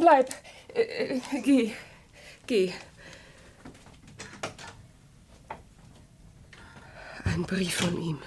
bleib. Geh. Ein Brief von ihm.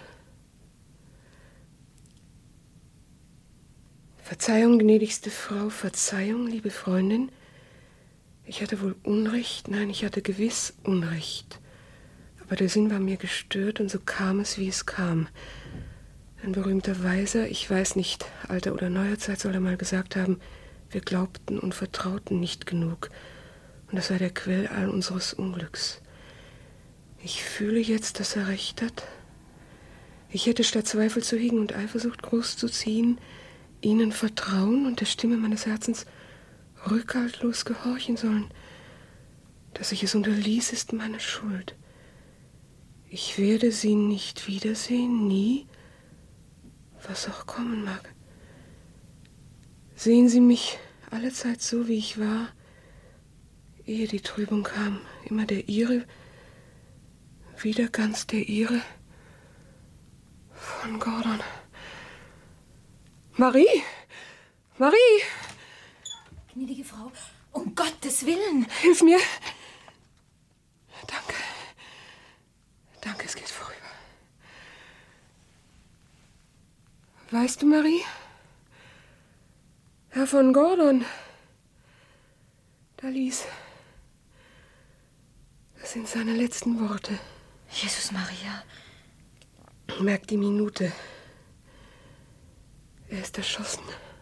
Verzeihung, gnädigste Frau, Verzeihung, liebe Freundin. Ich hatte wohl Unrecht, nein, ich hatte gewiss Unrecht. Aber der Sinn war mir gestört und so kam es, wie es kam. Ein berühmter Weiser, ich weiß nicht, alter oder neuer Zeit, soll er mal gesagt haben, wir glaubten und vertrauten nicht genug. Und das sei der Quell all unseres Unglücks. Ich fühle jetzt, dass er recht hat. Ich hätte statt Zweifel zu hegen und Eifersucht groß zu ziehen, Ihnen vertrauen und der Stimme meines Herzens rückhaltlos gehorchen sollen. Dass ich es unterließ, ist meine Schuld. Ich werde Sie nicht wiedersehen, nie, was auch kommen mag. Sehen Sie mich allezeit so, wie ich war, ehe die Trübung kam, immer der Ihre, wieder ganz der Ihre, von Gordon. Marie! Gnädige Frau, um Gottes Willen! Hilf mir! Danke, es geht vorüber. Weißt du, Marie? Herr von Gordon, da ließ. Das sind seine letzten Worte. Jesus Maria. Merk die Minute. Er ist erschossen.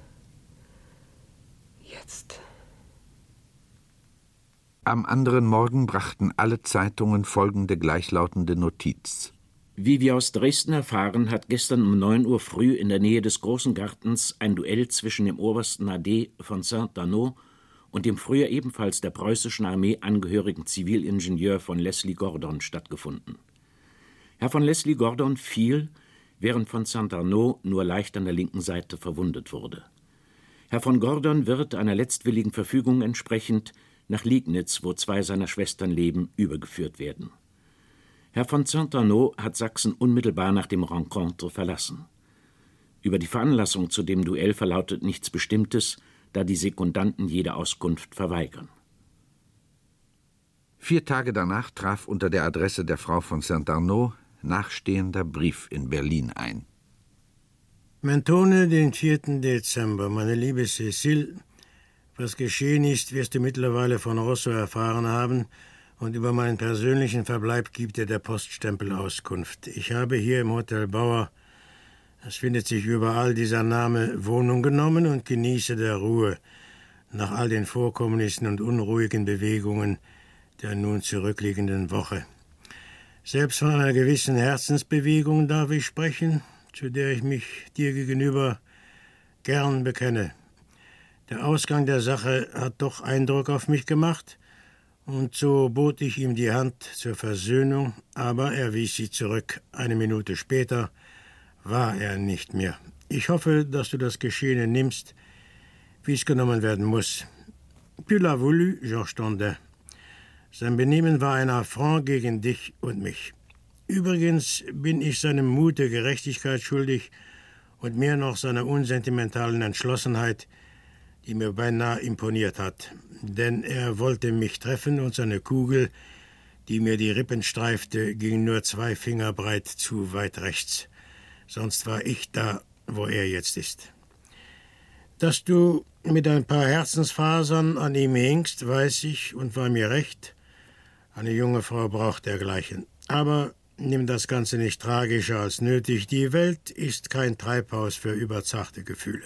Jetzt. Am anderen Morgen brachten alle Zeitungen folgende gleichlautende Notiz. Wie wir aus Dresden erfahren, hat gestern um 9 Uhr früh in der Nähe des Großen Gartens ein Duell zwischen dem obersten AD von Saint-Arnaud und dem früher ebenfalls der preußischen Armee angehörigen Zivilingenieur von Leslie Gordon stattgefunden. Herr von Leslie Gordon fiel, während von Saint-Arnaud nur leicht an der linken Seite verwundet wurde. Herr von Gordon wird einer letztwilligen Verfügung entsprechend nach Liegnitz, wo 2 seiner Schwestern leben, übergeführt werden. Herr von Saint-Arnaud hat Sachsen unmittelbar nach dem Rencontre verlassen. Über die Veranlassung zu dem Duell verlautet nichts Bestimmtes, da die Sekundanten jede Auskunft verweigern. 4 Tage danach traf unter der Adresse der Frau von Saint-Arnaud nachstehender Brief in Berlin ein. Mentone, den 4. Dezember. Meine liebe Cécile, was geschehen ist, wirst du mittlerweile von Rosso erfahren haben, und über meinen persönlichen Verbleib gibt dir der Poststempel Auskunft. Ich habe hier im Hotel Bauer, es findet sich überall dieser Name, Wohnung genommen und genieße der Ruhe nach all den Vorkommnissen und unruhigen Bewegungen der nun zurückliegenden Woche. Selbst von einer gewissen Herzensbewegung darf ich sprechen, zu der ich mich dir gegenüber gern bekenne. Der Ausgang der Sache hat doch Eindruck auf mich gemacht, und so bot ich ihm die Hand zur Versöhnung, aber er wies sie zurück. Eine Minute später war er nicht mehr. Ich hoffe, dass du das Geschehene nimmst, wie es genommen werden muss. Tu l'as voulu, Georges Tondin. Sein Benehmen war ein Affront gegen dich und mich. Übrigens bin ich seinem Mut der Gerechtigkeit schuldig und mehr noch seiner unsentimentalen Entschlossenheit, die mir beinahe imponiert hat. Denn er wollte mich treffen und seine Kugel, die mir die Rippen streifte, ging nur 2 Finger breit zu weit rechts. Sonst war ich da, wo er jetzt ist. Dass du mit ein paar Herzensfasern an ihm hingst, weiß ich und war mir recht. Eine junge Frau braucht dergleichen. Aber nimm das Ganze nicht tragischer als nötig. Die Welt ist kein Treibhaus für überzarte Gefühle.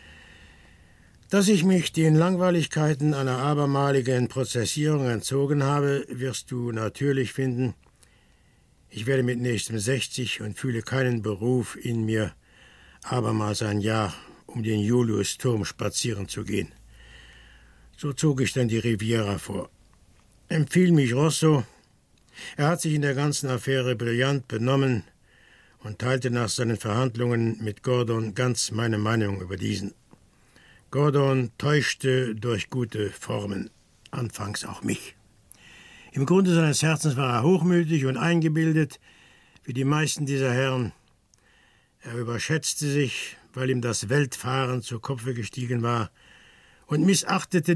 Dass ich mich den Langweiligkeiten einer abermaligen Prozessierung entzogen habe, wirst du natürlich finden. Ich werde mit nächstem 60 und fühle keinen Beruf in mir, abermals ein Jahr um den Julius-Turm spazieren zu gehen. So zog ich dann die Riviera vor. Empfiel mich Rosso. Er hat sich in der ganzen Affäre brillant benommen und teilte nach seinen Verhandlungen mit Gordon ganz meine Meinung über diesen. Gordon täuschte durch gute Formen, anfangs auch mich. Im Grunde seines Herzens war er hochmütig und eingebildet, wie die meisten dieser Herren. Er überschätzte sich, weil ihm das Weltfahren zu Kopfe gestiegen war, und missachtete